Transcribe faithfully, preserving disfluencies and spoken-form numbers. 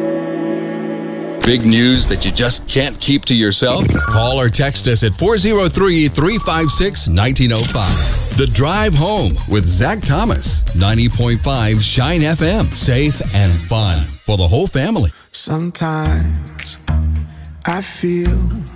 Big news that you just can't keep to yourself? Call or text us at four oh three, three five six, one nine oh five. The Drive Home with Zach Thomas. ninety point five Shine F M. Safe and fun for the whole family. Sometimes I feel